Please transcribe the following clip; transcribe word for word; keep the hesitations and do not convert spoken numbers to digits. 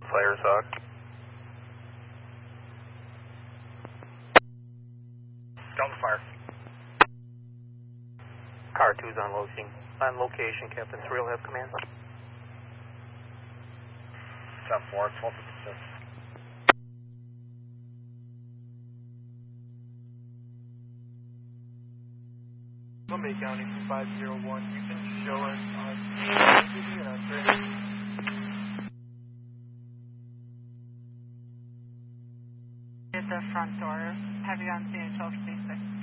Fire Sock. Down the fire. Car two's on location. On location, Captain Thrill, have command. ten four, twelve fifty-six. Columbia County five zero one, you can show us on T V and on training. At the front door, heavy on C H L twenty-six.